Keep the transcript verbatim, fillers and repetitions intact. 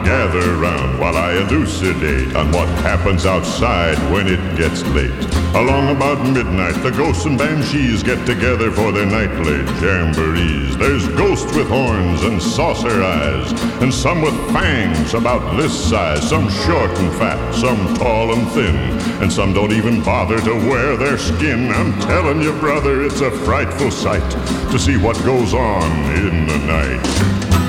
gather round while I elucidate on what happens outside when it gets late. Along about midnight, the ghosts and banshees get together for their nightly jamborees. There's ghosts with horns and saucer eyes, and some with fangs about this size. Some short and fat, some tall and thin, and some don't even bother to wear their skin. I'm telling you, brother, it's a frightful sight to see what goes on in the night.